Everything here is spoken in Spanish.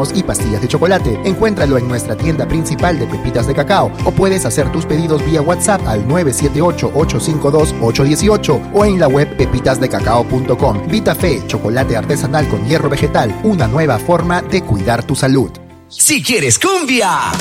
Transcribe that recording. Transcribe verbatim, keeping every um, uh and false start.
y pastillas de chocolate. Encuéntralo en nuestra tienda principal de Pepitas de Cacao o puedes hacer tus pedidos vía WhatsApp al nueve siete ocho, ocho cinco dos, ocho uno ocho o en la web pepitas de cacao punto com. Vitafé, chocolate artesanal con hierro vegetal, una nueva forma de cuidar tu salud. Si quieres cumbia,